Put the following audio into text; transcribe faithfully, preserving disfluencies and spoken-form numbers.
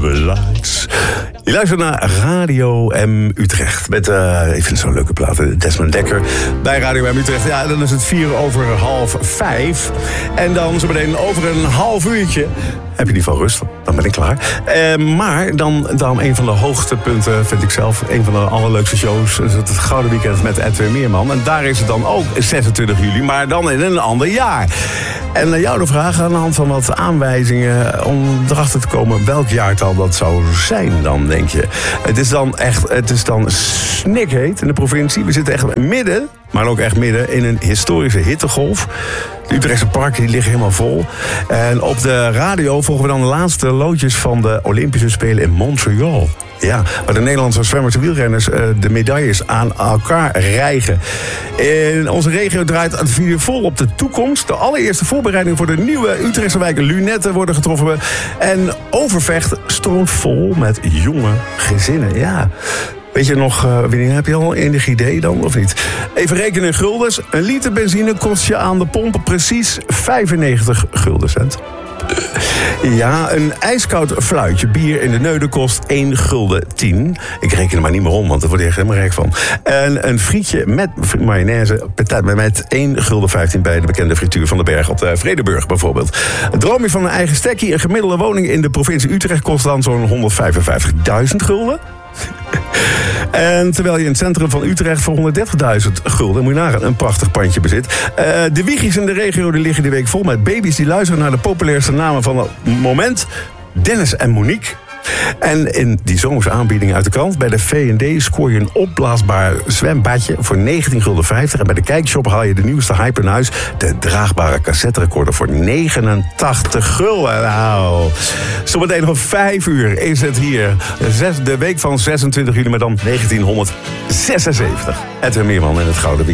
Lights. Je luistert naar Radio M Utrecht. Met, uh, ik vind het zo'n leuke plaat, Desmond Dekker. Bij Radio M Utrecht. Ja, dan is het vier over half vijf. En dan zo meteen over een half uurtje heb je die van rust. Dan ben ik klaar. Uh, maar dan, dan een van de hoogtepunten, vind ik zelf, een van de allerleukste shows, is het Gouden Weekend met Edwin Meerman. En daar is het dan ook zesentwintig juli, maar dan in een ander jaar. En naar jou de vraag aan de hand van wat aanwijzingen om erachter te komen welk jaartal dat zou zijn dan, denk je. Het is dan echt, het is dan snikheet in de provincie. We zitten echt midden, maar ook echt midden in een historische hittegolf. De Utrechtse parken die liggen helemaal vol. En op de radio volgen we dan de laatste loodjes van de Olympische Spelen in Montreal. Ja, waar de Nederlandse zwemmers en wielrenners uh, de medailles aan elkaar rijgen. In onze regio draait het video vol op de toekomst. De allereerste voorbereidingen voor de nieuwe Utrechtse wijk Lunetten worden getroffen. En Overvecht stroomt vol met jonge gezinnen. Ja. Weet je nog, uh, Winnie, heb je al enig idee dan, of niet? Even rekenen in guldens. Een liter benzine kost je aan de pomp precies vijfennegentig guldencent. Ja, een ijskoud fluitje bier in de Neude kost één gulden tien. Ik reken er maar niet meer om, want daar word je echt helemaal rijk van. En een frietje met mayonaise met één gulden vijftien bij de bekende frituur van de Berg op de Vredeburg bijvoorbeeld. Droom je van een eigen stekkie? Een gemiddelde woning in de provincie Utrecht kost dan zo'n honderdvijfenvijftigduizend gulden. En terwijl je in het centrum van Utrecht voor honderddertigduizend gulden, moet je nagaan, een prachtig pandje bezit. Uh, de wiegjes in de regio die liggen die week vol met baby's die luisteren naar de populairste namen van het moment. Dennis en Monique. En in die zomerse aanbieding uit de krant, bij de V en D scoor je een opblaasbaar zwembadje voor negentien gulden vijftig. En bij de kijkshop haal je de nieuwste hype in huis, de draagbare cassetterecorder voor negenentachtig gulden. Nou, zometeen om vijf uur is het hier. De week van zesentwintig juli, maar dan negentienhonderdzesenzeventig. Edwin Meerman en het Gouden Weekend.